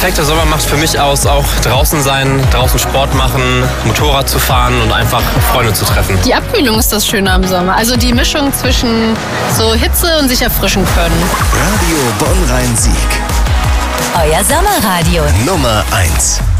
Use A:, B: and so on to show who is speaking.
A: perfekte Sommer macht für mich aus, auch draußen sein, draußen Sport machen, Motorrad zu fahren und einfach Freunde zu treffen.
B: Die Abkühlung ist das Schöne am Sommer. Also die Mischung zwischen so Hitze und sich erfrischen können.
C: Radio Bonn-Rhein-Sieg.
D: Euer Sommerradio
C: Nummer 1.